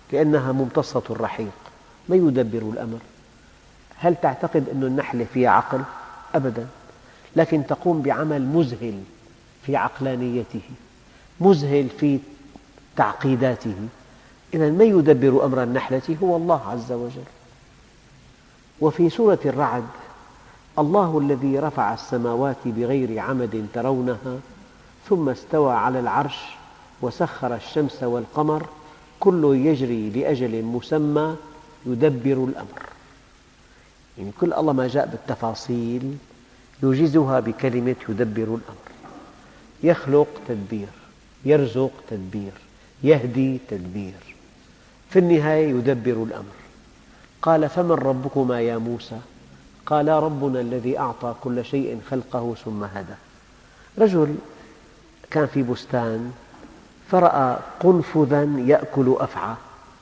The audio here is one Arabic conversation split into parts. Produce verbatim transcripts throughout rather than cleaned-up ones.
لأنها ممتصة الرحيق. من يدبر الأمر؟ هل تعتقد أن النحلة فيها عقل؟ أبدا، لكن تقوم بعمل مذهل في عقلانيته، مذهل في تعقيداته. إذن من يدبر أمر النحلة هو الله عز وجل. وفي سورة الرعد: الله الذي رفع السماوات بغير عمد ترونها ثم استوى على العرش وسخر الشمس والقمر كل يجري لأجل مسمى يدبر الأمر. يعني كل الله ما جاء بالتفاصيل يوجزها بكلمة يدبر الأمر. يخلق تدبير، يرزق تدبير، يهدي تدبير، في النهاية يدبر الأمر. قال: فمن ربكما يا موسى؟ قال: ربنا الذي أعطى كل شيء خلقه ثم هدى. رجل كان في بستان فرأى قنفذا يأكل أفعى،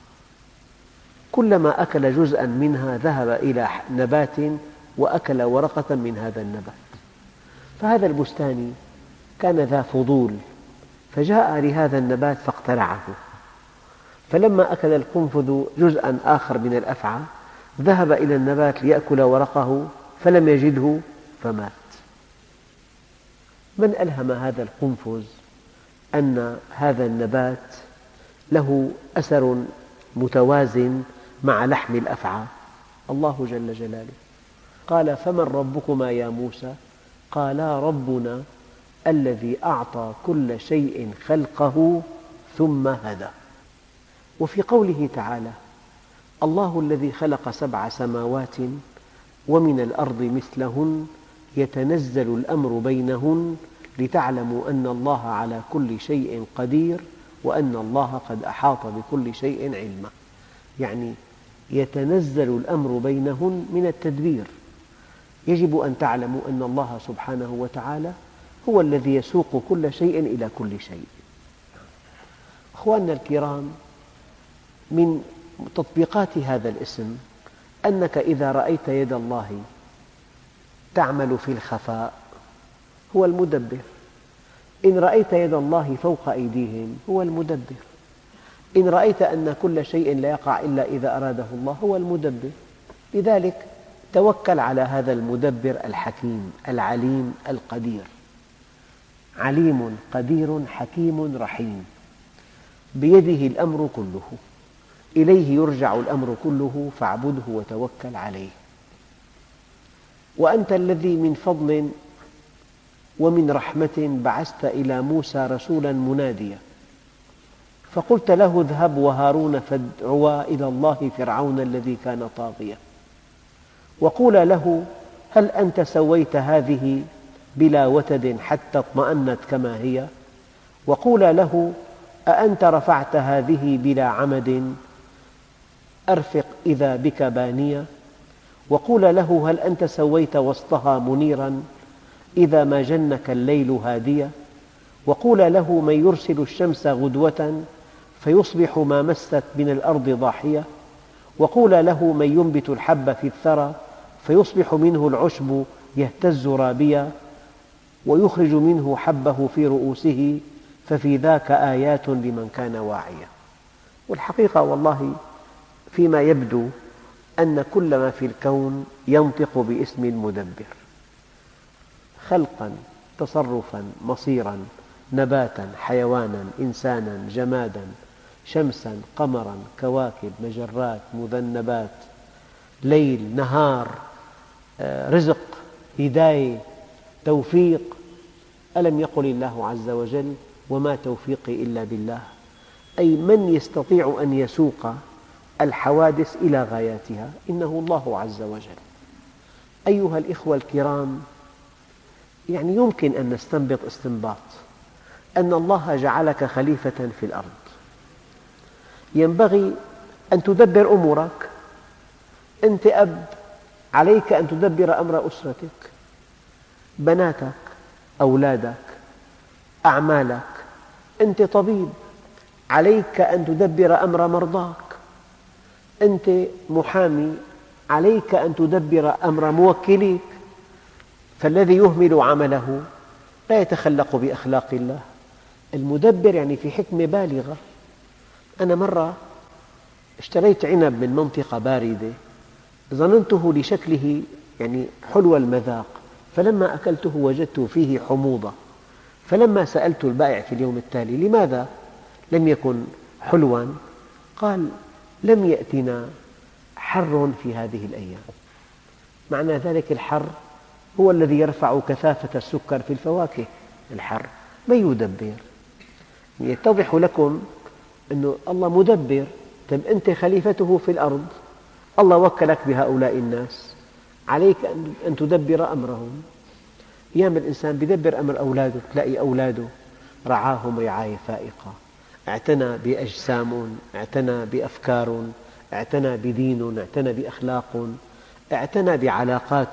كلما أكل جزءا منها ذهب إلى نبات وأكل ورقة من هذا النبات. فهذا البستاني كان ذا فضول، فجاء لهذا النبات فاقتلعه، فلما أكل القنفذ جزءا آخر من الأفعى ذهب إلى النبات ليأكل ورقه فلم يجده فمات. من ألهم هذا القنفذ أن هذا النبات له أثر متوازن مع لحم الأفعى؟ الله جل جلاله. قال: فمن ربكما يا موسى؟ قالا: ربنا الذي أعطى كل شيء خلقه ثم هدى. وفي قوله تعالى: الله الذي خلق سبع سماوات ومن الأرض مثلهن يتنزل الأمر بينهن لتعلموا أن الله على كل شيء قدير وأن الله قد أحاط بكل شيء علما. يعني يتنزل الأمر بينهن من التدبير. يجب أن تعلموا أن الله سبحانه وتعالى هو الذي يسوق كل شيء إلى كل شيء. أخواننا الكرام، من تطبيقات هذا الاسم أنك إذا رأيت يد الله تعمل في الخفاء هو المدبر، إن رأيت يد الله فوق أيديهم هو المدبر، إن رأيت أن كل شيء لا يقع إلا إذا أراده الله هو المدبر. لذلك توكل على هذا المدبر الحكيم العليم القدير. عليم قدير حكيم رحيم، بيده الأمر كله، إليه يرجع الأمر كله، فاعبده وتوكل عليه. وأنت الذي من فضل ومن رحمة بعثت إلى موسى رسولا مناديا فقلت له: اذهب وهارون فادعوا إلى الله فرعون الذي كان طاغيا وقولا له: هل أنت سويت هذه بلا وتد حتى اطمأنت كما هي؟ وقولا له: أأنت رفعت هذه بلا عمد أرفق إذا بك بانية؟ وقولا له: هل أنت سويت وسطها منيرا إذا ما جنك الليل هادية؟ وقولا له: من يرسل الشمس غدوة فيصبح ما مست من الأرض ضاحية؟ وقولا له: من ينبت الحب في الثرى فيصبح منه العشب يهتز رابيا ويخرج منه حبه في رؤوسه ففي ذاك آيات لمن كان واعيا. والحقيقة والله فيما يبدو أن كل ما في الكون ينطق باسم المدبر، خلقا، تصرفا، مصيرا، نباتا، حيوانا، إنسانا، جمادا، شمسا، قمرا، كواكب، مجرات، مذنبات، ليل، نهار، رزق، هداية، توفيق. ألم يقل الله عز وجل: وما توفيقي إلا بالله؟ أي من يستطيع أن يسوق الحوادث إلى غاياتها؟ إنه الله عز وجل. أيها الإخوة الكرام، يعني يمكن أن نستنبط استنباط أن الله جعلك خليفة في الأرض، ينبغي أن تدبر أمورك. أنت أب، عليك أن تدبر أمر أسرتك، بناتك، أولادك، أعمالك. أنت طبيب، عليك أن تدبر أمر مرضاك. أنت محامي، عليك أن تدبر أمر موكليك. فالذي يهمل عمله لا يتخلق بأخلاق الله. المدبر يعني في حكمة بالغة. أنا مرة اشتريت عنب من منطقة باردة ظننته لشكله يعني حلو المذاق، فلما أكلته وجدت فيه حموضة، فلما سألت البائع في اليوم التالي لماذا لم يكن حلواً؟ قال لم يأتنا حر في هذه الأيام. معنى ذلك الحر هو الذي يرفع كثافة السكر في الفواكه، الحر من يدبر. يتضح لكم أن الله مدبر. طيب أنت خليفته في الأرض، الله وكلك بهؤلاء الناس، عليك أن تدبر أمرهم. أيام الإنسان يدبر أمر أولاده، تلاقي أولاده رعاهم رعاية فائقة، اعتنى بأجسام، اعتنى بأفكار، اعتنى بدين، اعتنى بأخلاق، اعتنى بعلاقات،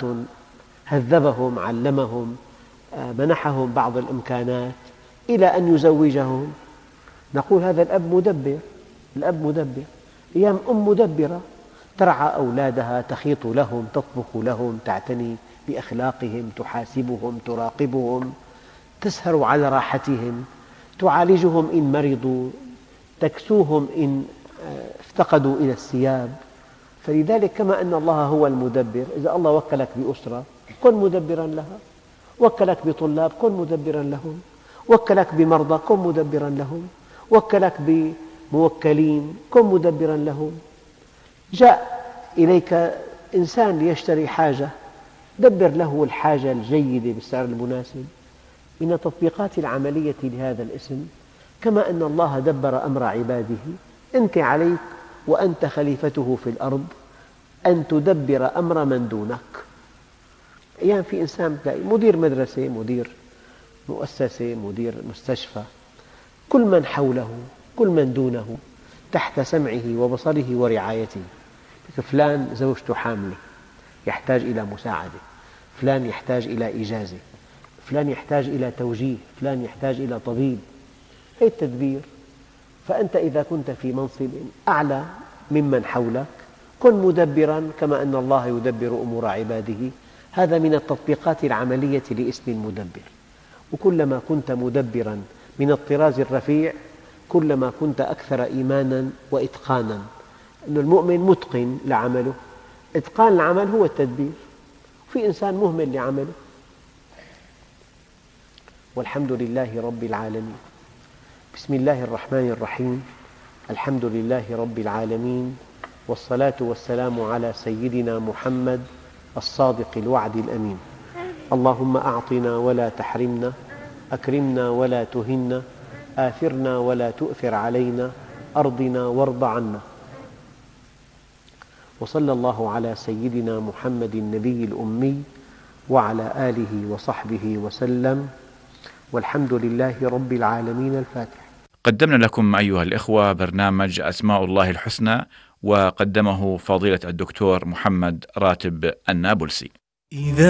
هذبهم، علمهم، منحهم بعض الإمكانات إلى أن يزوجهم. نقول هذا الأب مدبر، الأب مدبر. أيام أم مدبرة، ترعى أولادها، تخيط لهم، تطبخ لهم، تعتني بأخلاقهم، تحاسبهم، تراقبهم، تسهر على راحتهم، تعالجهم إن مرضوا، تكسوهم إن افتقدوا إلى الثياب. فلذلك كما أن الله هو المدبر، إذا الله وكلك بأسرة كن مدبراً لها، وكلك بطلاب كن مدبراً لهم، وكلك بمرضى كن مدبراً لهم، وكلك بموكلين كن مدبراً لهم. جاء إليك إنسان ليشتري حاجة، دبر له الحاجة الجيدة بالسعر المناسب. من التطبيقات العملية لهذا الاسم كما أن الله دبر أمر عباده، أنت عليك وأنت خليفته في الأرض أن تدبر أمر من دونك. أيام في إنسان تلاقي مدير مدرسة، مدير مؤسسة، مدير مستشفى، كل من حوله، كل من دونه تحت سمعه وبصره ورعايته. فلان زوجته حاملة يحتاج إلى مساعدة، فلان يحتاج إلى إجازة، فلان يحتاج إلى توجيه، فلان يحتاج إلى طبيب. هذا التدبير. فأنت إذا كنت في منصب أعلى ممن حولك كن مدبراً كما أن الله يدبر أمور عباده. هذا من التطبيقات العملية لاسم المدبر. وكلما كنت مدبراً من الطراز الرفيع كلما كنت أكثر إيماناً وإتقاناً. أن المؤمن متقن لعمله، إتقان العمل هو التدبير. في إنسان مهمل لعمله. والحمد لله رب العالمين. بسم الله الرحمن الرحيم. الحمد لله رب العالمين، والصلاة والسلام على سيدنا محمد الصادق الوعد الأمين. اللهم أعطنا ولا تحرمنا، أكرمنا ولا تهنا، آثرنا ولا تؤثر علينا، أرضنا وارض عنا. وصلى الله على سيدنا محمد النبي الأمي وعلى آله وصحبه وسلم، والحمد لله رب العالمين. الفاتحة. قدمنا لكم أيها الإخوة برنامج أسماء الله الحسنى، وقدمه فضيلة الدكتور محمد راتب النابلسي.